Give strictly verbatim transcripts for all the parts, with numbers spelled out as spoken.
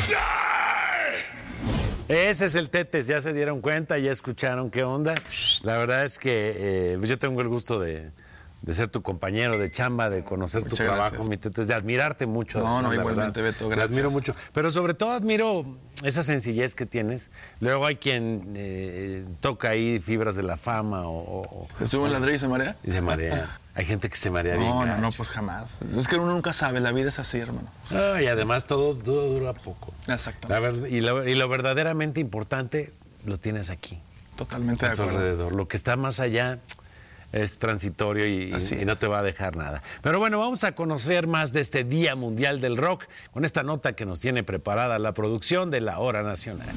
Ese es el Tetes, ya se dieron cuenta, ya escucharon qué onda. La verdad es que eh, yo tengo el gusto de, de ser tu compañero de chamba, de conocer Muchas tu trabajo, gracias. mi Tetes, de admirarte mucho. No, además, no, la igualmente, verdad. Beto, Te gracias. admiro mucho, pero sobre todo admiro esa sencillez que tienes. Luego hay quien eh, toca ahí fibras de la fama o... o ¿Se sube en la André y se marea? y se marea. Hay gente que se marea bien. No, no, gacho. no, pues jamás. Es que uno nunca sabe, la vida es así, hermano. Ah, y además todo, todo dura poco. Exactamente. La verdad, y, lo, y lo verdaderamente importante lo tienes aquí. Totalmente de A tu acuerdo. alrededor. Lo que está más allá es transitorio y, Así y es. no te va a dejar nada. Pero bueno, vamos a conocer más de este Día Mundial del Rock con esta nota que nos tiene preparada la producción de La Hora Nacional.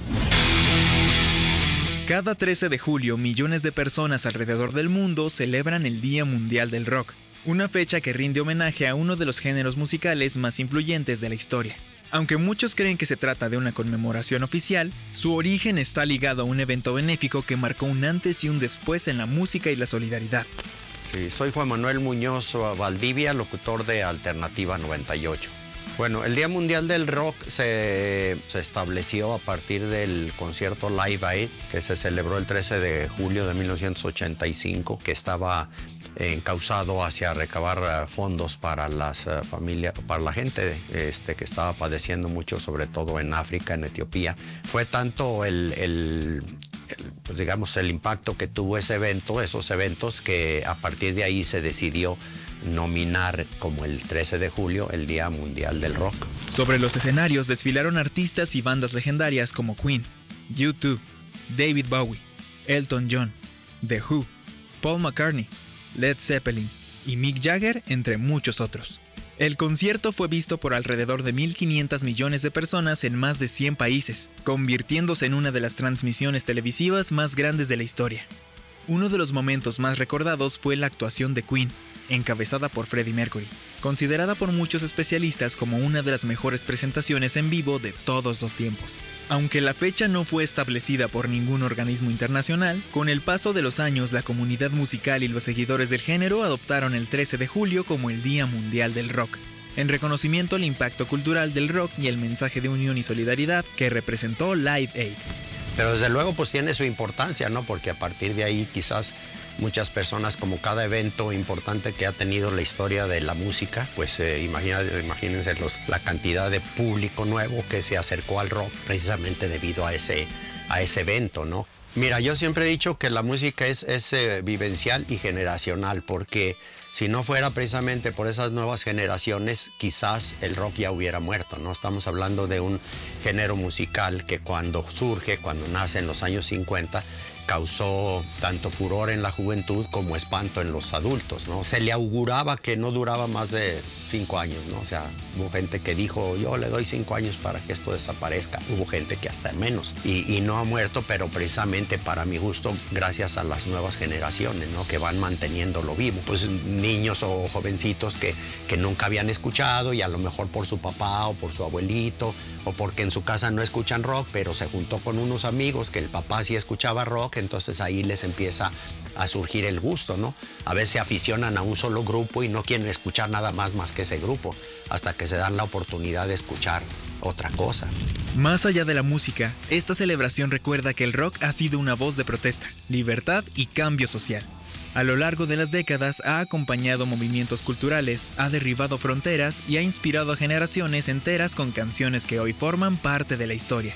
Cada trece de julio, millones de personas alrededor del mundo celebran el Día Mundial del Rock, una fecha que rinde homenaje a uno de los géneros musicales más influyentes de la historia. Aunque muchos creen que se trata de una conmemoración oficial, su origen está ligado a un evento benéfico que marcó un antes y un después en la música y la solidaridad. Sí, soy Juan Manuel Muñoz Valdivia, locutor de Alternativa noventa y ocho. Bueno, el Día Mundial del Rock se, se estableció a partir del concierto Live Aid, que se celebró el trece de julio de mil novecientos ochenta y cinco, que estaba encauzado hacia recabar fondos para las uh, familias, para la gente este, que estaba padeciendo mucho, sobre todo en África, en Etiopía. Fue tanto el, el, el pues digamos, el impacto que tuvo ese evento, esos eventos, que a partir de ahí se decidió nominar como el trece de julio el Día Mundial del Rock. Sobre los escenarios desfilaron artistas y bandas legendarias como Queen, U dos, David Bowie, Elton John, The Who, Paul McCartney, Led Zeppelin y Mick Jagger, entre muchos otros. El concierto fue visto por alrededor de mil quinientos millones de personas en más de cien países, convirtiéndose en una de las transmisiones televisivas más grandes de la historia. Uno de los momentos más recordados fue la actuación de Queen, encabezada por Freddie Mercury, considerada por muchos especialistas como una de las mejores presentaciones en vivo de todos los tiempos. Aunque la fecha no fue establecida por ningún organismo internacional, con el paso de los años la comunidad musical y los seguidores del género adoptaron el trece de julio como el Día Mundial del Rock, en reconocimiento al impacto cultural del rock y el mensaje de unión y solidaridad que representó Live Aid. Pero desde luego pues tiene su importancia, ¿no? Porque a partir de ahí quizás muchas personas, como cada evento importante que ha tenido la historia de la música, pues eh, imagina, imagínense los, la cantidad de público nuevo que se acercó al rock precisamente debido a ese, a ese evento, ¿no? Mira, yo siempre he dicho que la música es, es eh, vivencial y generacional, porque si no fuera precisamente por esas nuevas generaciones, quizás el rock ya hubiera muerto, ¿no? Estamos hablando de un género musical que cuando surge, cuando nace en los años cincuenta, causó tanto furor en la juventud como espanto en los adultos, ¿no? Se le auguraba que no duraba más de cinco años, ¿no? O sea, hubo gente que dijo, yo le doy cinco años para que esto desaparezca. Hubo gente que hasta menos. Y, y no ha muerto, pero precisamente para mi gusto, gracias a las nuevas generaciones, ¿no? Que van manteniéndolo vivo. Pues niños o jovencitos que, que nunca habían escuchado y a lo mejor por su papá o por su abuelito o porque en su casa no escuchan rock, pero se juntó con unos amigos que el papá sí escuchaba rock, entonces ahí les empieza a surgir el gusto, ¿no? A veces se aficionan a un solo grupo y no quieren escuchar nada más más que ese grupo, hasta que se dan la oportunidad de escuchar otra cosa. Más allá de la música, esta celebración recuerda que el rock ha sido una voz de protesta, libertad y cambio social. A lo largo de las décadas ha acompañado movimientos culturales, ha derribado fronteras y ha inspirado a generaciones enteras con canciones que hoy forman parte de la historia.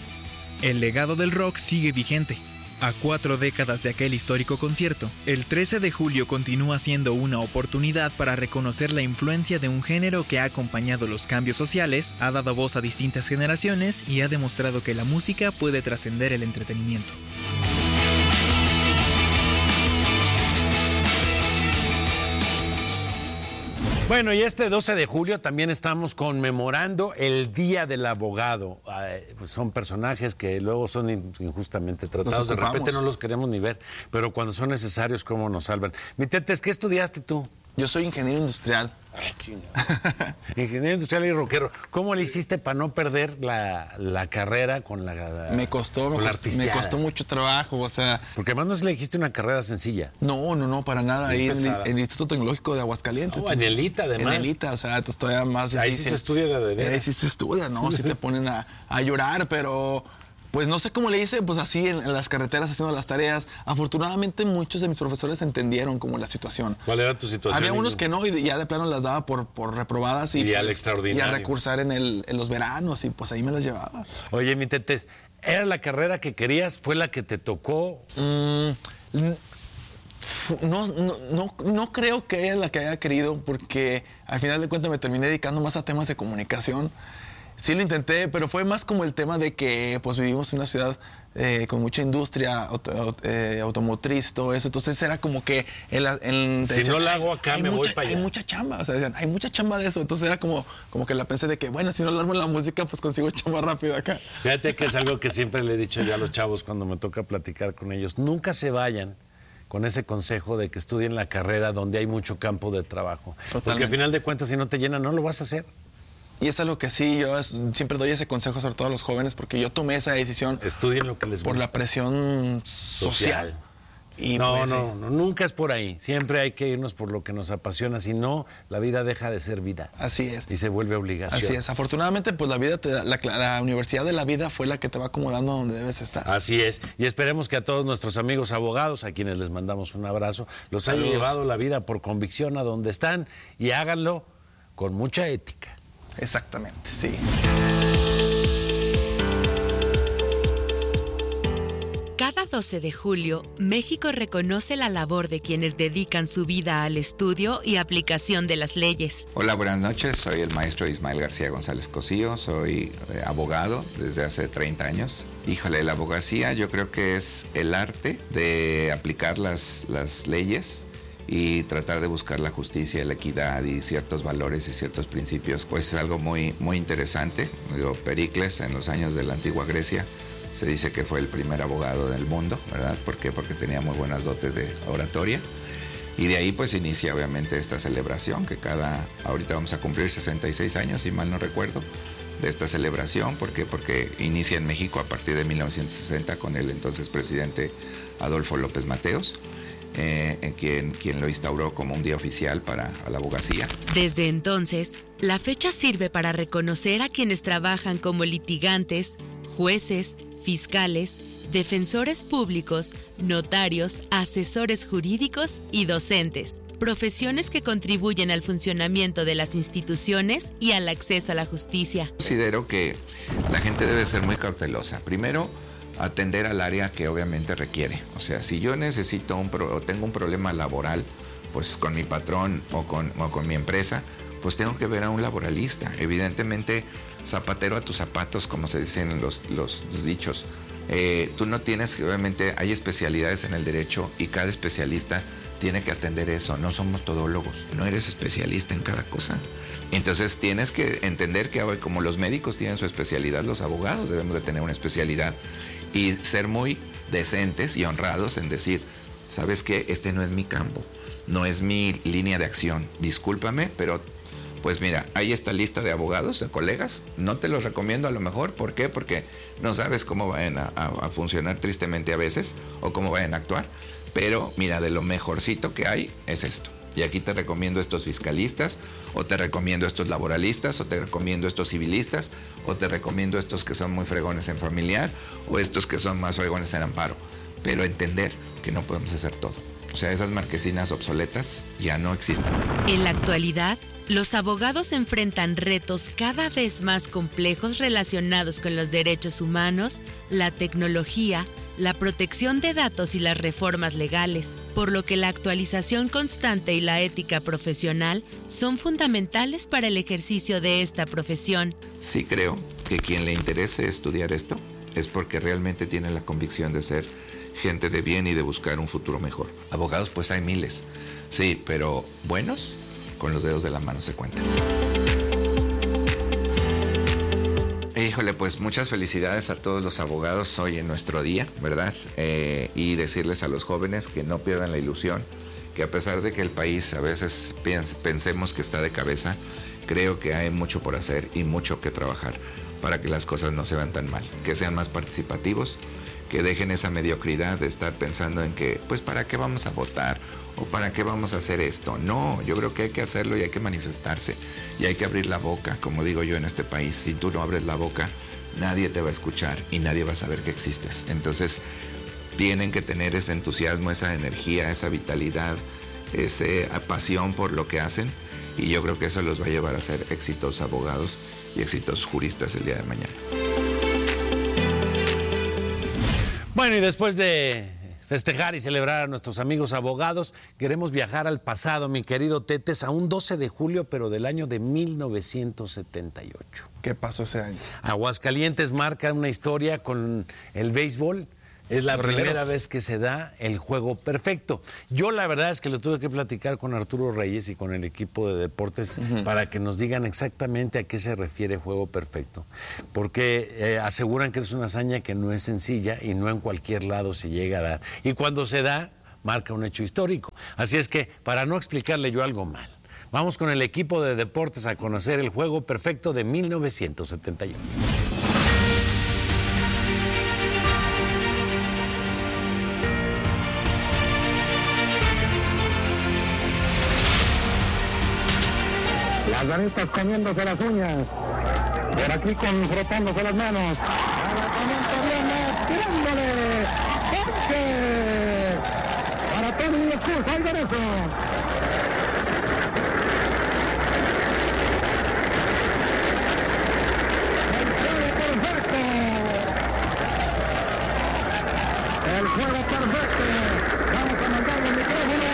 El legado del rock sigue vigente. A cuatro décadas de aquel histórico concierto, el trece de julio continúa siendo una oportunidad para reconocer la influencia de un género que ha acompañado los cambios sociales, ha dado voz a distintas generaciones y ha demostrado que la música puede trascender el entretenimiento. Bueno, y este doce de julio también estamos conmemorando el Día del Abogado. Eh, pues son personajes que luego son injustamente tratados, de repente no los queremos ni ver, pero cuando son necesarios, ¿cómo nos salvan? Mi Tetes, ¿qué estudiaste tú? Yo soy ingeniero industrial. Ay, ingeniero industrial y rockero. ¿Cómo le hiciste para no perder la, la carrera con la Me costó, con me, la costó me costó mucho trabajo, o sea... Porque además no se le dijiste una carrera sencilla. No, no, no, para nada. Ahí en el, en el Instituto Tecnológico de Aguascalientes. Oh, en el I T A, además. En el I T A, o sea, entonces todavía más Ahí difícil. sí se estudia de veras. Ahí sí se estudia, ¿no? Sí te ponen a, a llorar, pero... Pues no sé cómo le hice, pues así en, en las carreteras haciendo las tareas. Afortunadamente muchos de mis profesores entendieron como la situación. ¿Cuál era tu situación? Había unos que no y ya de plano las daba por, por reprobadas y, y pues, al extraordinario. Y a recursar en, el, en los veranos y pues ahí me las llevaba. Oye, mi Tetes, ¿era la carrera que querías? ¿Fue la que te tocó? Mm, no, no, no, no creo que era la que haya querido porque al final de cuentas me terminé dedicando más a temas de comunicación. Sí lo intenté, pero fue más como el tema de que pues vivimos en una ciudad eh, con mucha industria auto, eh, automotriz, todo eso. Entonces era como que... En, en, si decían, no la hago acá, me mucha, voy para allá. Hay mucha chamba, o sea, decían, hay mucha chamba de eso. Entonces era como, como que la pensé de que, bueno, si no la armo en la música, pues consigo chamba rápido acá. Fíjate que es algo que siempre le he dicho yo a los chavos cuando me toca platicar con ellos. Nunca se vayan con ese consejo de que estudien la carrera donde hay mucho campo de trabajo. Totalmente. Porque al final de cuentas, si no te llena, no lo vas a hacer. Y es algo que sí, yo es, siempre doy ese consejo sobre todo a los jóvenes porque yo tomé esa decisión. Estudien lo que les gusta. Por la presión social. social. Y no, pues, no, sí. no, nunca es por ahí. Siempre hay que irnos por lo que nos apasiona. Si no, la vida deja de ser vida. Así es. Y se vuelve obligación. Así es. Afortunadamente, pues la vida, te da, la, la universidad de la vida fue la que te va acomodando donde debes estar. Así es. Y esperemos que a todos nuestros amigos abogados, a quienes les mandamos un abrazo, los Saludos. haya llevado la vida por convicción a donde están y háganlo con mucha ética. Exactamente, sí. Cada doce de julio, México reconoce la labor de quienes dedican su vida al estudio y aplicación de las leyes. Hola, buenas noches. Soy el maestro Ismael García González Cosío. Soy eh, abogado desde hace treinta años. Híjole, la abogacía yo creo que es el arte de aplicar las, las leyes y tratar de buscar la justicia, la equidad y ciertos valores y ciertos principios. Pues es algo muy, muy interesante. Digo, Pericles, en los años de la antigua Grecia, se dice que fue el primer abogado del mundo, ¿verdad? ¿Por qué? Porque tenía muy buenas dotes de oratoria. Y de ahí pues inicia obviamente esta celebración, que cada, ahorita vamos a cumplir sesenta y seis años, si mal no recuerdo, de esta celebración. ¿Por qué? Porque inicia en México a partir de mil novecientos sesenta con el entonces presidente Adolfo López Mateos. Eh, en quien, quien lo instauró como un día oficial para la abogacía. Desde entonces, la fecha sirve para reconocer a quienes trabajan como litigantes, jueces, fiscales, defensores públicos, notarios, asesores jurídicos y docentes, profesiones que contribuyen al funcionamiento de las instituciones y al acceso a la justicia. Considero que la gente debe ser muy cautelosa. Primero, atender al área que obviamente requiere. O sea, si yo necesito un pro, o tengo un problema laboral, pues con mi patrón o con, o con mi empresa, pues tengo que ver a un laboralista. Evidentemente, zapatero a tus zapatos, como se dicen los, los, los dichos. Eh, tú no tienes que, obviamente, hay especialidades en el derecho y cada especialista tiene que atender eso. No somos todólogos, no eres especialista en cada cosa. Entonces tienes que entender que como los médicos tienen su especialidad, los abogados debemos de tener una especialidad y ser muy decentes y honrados en decir, ¿sabes qué? Este no es mi campo, no es mi línea de acción, discúlpame, pero pues mira, hay esta lista de abogados, de colegas, no te los recomiendo a lo mejor. ¿Por qué? Porque no sabes cómo vayan a, a, a funcionar tristemente a veces o cómo vayan a actuar, pero mira, de lo mejorcito que hay es esto. Y aquí te recomiendo estos fiscalistas, o te recomiendo estos laboralistas, o te recomiendo estos civilistas, o te recomiendo estos que son muy fregones en familiar, o estos que son más fregones en amparo. Pero entender que no podemos hacer todo. O sea, esas marquesinas obsoletas ya no existen. En la actualidad, los abogados enfrentan retos cada vez más complejos relacionados con los derechos humanos, la tecnología, la protección de datos y las reformas legales, por lo que la actualización constante y la ética profesional son fundamentales para el ejercicio de esta profesión. Sí creo que quien le interese estudiar esto es porque realmente tiene la convicción de ser gente de bien y de buscar un futuro mejor. Abogados pues hay miles, sí, pero buenos, con los dedos de la mano se cuentan. Híjole, pues muchas felicidades a todos los abogados hoy en nuestro día, ¿verdad? Eh, y decirles a los jóvenes que no pierdan la ilusión, que a pesar de que el país a veces pensemos que está de cabeza, creo que hay mucho por hacer y mucho que trabajar para que las cosas no se vean tan mal, que sean más participativos, que dejen esa mediocridad de estar pensando en que, pues, ¿para qué vamos a votar? ¿O para qué vamos a hacer esto? No, yo creo que hay que hacerlo y hay que manifestarse y hay que abrir la boca, como digo yo en este país. Si tú no abres la boca, nadie te va a escuchar y nadie va a saber que existes. Entonces, tienen que tener ese entusiasmo, esa energía, esa vitalidad, esa pasión por lo que hacen, y yo creo que eso los va a llevar a ser exitosos abogados y exitosos juristas el día de mañana. Bueno, y después de festejar y celebrar a nuestros amigos abogados, queremos viajar al pasado, mi querido Tetes, a un doce de julio, pero del año de mil novecientos setenta y ocho. ¿Qué pasó ese año? Aguascalientes marca una historia con el béisbol. Es la Los primera rieleros. vez que se da el juego perfecto. Yo la verdad es que lo tuve que platicar con Arturo Reyes y con el equipo de deportes uh-huh. para que nos digan exactamente a qué se refiere juego perfecto. Porque eh, aseguran que es una hazaña que no es sencilla y no en cualquier lado se llega a dar. Y cuando se da, marca un hecho histórico. Así es que, para no explicarle yo algo mal, vamos con el equipo de deportes a conocer el juego perfecto de mil novecientos setenta y ocho. Las damitas comiéndose las uñas. Por aquí con frotándose las manos. A la comienza viene, tirándole. ¡Jorge! Para Tony Cruz, al derecho. El juego perfecto. El juego perfecto. Vamos a mandarle el micrófono.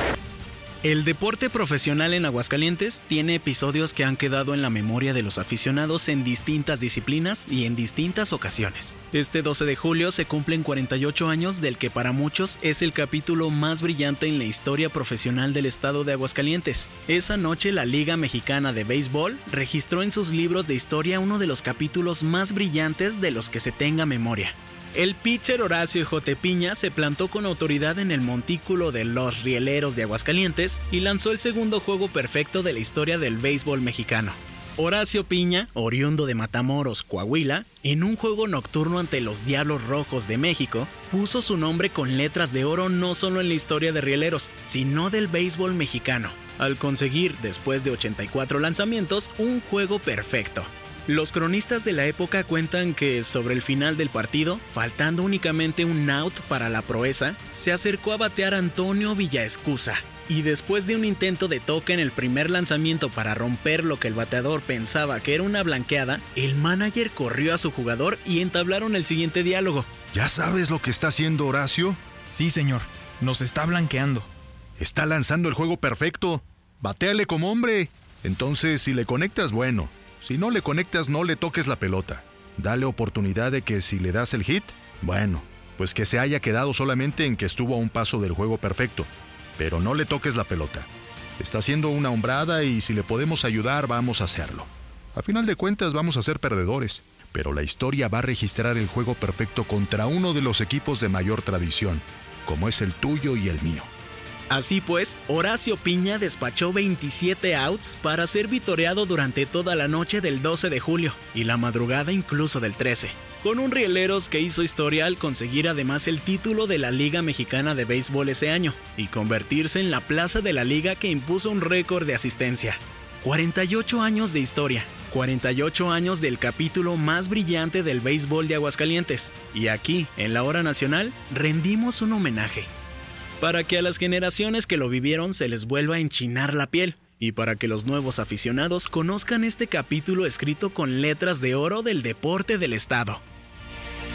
El deporte profesional en Aguascalientes tiene episodios que han quedado en la memoria de los aficionados en distintas disciplinas y en distintas ocasiones. Este doce de julio se cumplen cuarenta y ocho años del que para muchos es el capítulo más brillante en la historia profesional del estado de Aguascalientes. Esa noche la Liga Mexicana de Béisbol registró en sus libros de historia uno de los capítulos más brillantes de los que se tenga memoria. El pitcher Horacio J. Piña se plantó con autoridad en el montículo de los Rieleros de Aguascalientes y lanzó el segundo juego perfecto de la historia del béisbol mexicano. Horacio Piña, oriundo de Matamoros, Coahuila, en un juego nocturno ante los Diablos Rojos de México, puso su nombre con letras de oro no solo en la historia de Rieleros, sino del béisbol mexicano, al conseguir, después de ochenta y cuatro lanzamientos, un juego perfecto. Los cronistas de la época cuentan que sobre el final del partido, faltando únicamente un out para la proeza, se acercó a batear Antonio Villaescusa, y después de un intento de toque en el primer lanzamiento para romper lo que el bateador pensaba que era una blanqueada, el manager corrió a su jugador y entablaron el siguiente diálogo. ¿Ya sabes lo que está haciendo Horacio? Sí, señor, nos está blanqueando. Está lanzando el juego perfecto. Batéale como hombre. Entonces, si le conectas, bueno. Si no le conectas, no le toques la pelota. Dale oportunidad de que si le das el hit, bueno, pues que se haya quedado solamente en que estuvo a un paso del juego perfecto. Pero no le toques la pelota. Está haciendo una hombrada y si le podemos ayudar, vamos a hacerlo. A final de cuentas, vamos a ser perdedores. Pero la historia va a registrar el juego perfecto contra uno de los equipos de mayor tradición, como es el tuyo y el mío. Así pues, Horacio Piña despachó veintisiete outs para ser vitoreado durante toda la noche del doce de julio y la madrugada incluso del trece, con un Rieleros que hizo historia al conseguir además el título de la Liga Mexicana de Béisbol ese año y convertirse en la plaza de la liga que impuso un récord de asistencia. cuarenta y ocho años de historia, cuarenta y ocho años del capítulo más brillante del béisbol de Aguascalientes, y aquí, en la Hora Nacional, rendimos un homenaje. Para que a las generaciones que lo vivieron se les vuelva a enchinar la piel y para que los nuevos aficionados conozcan este capítulo escrito con letras de oro del deporte del estado.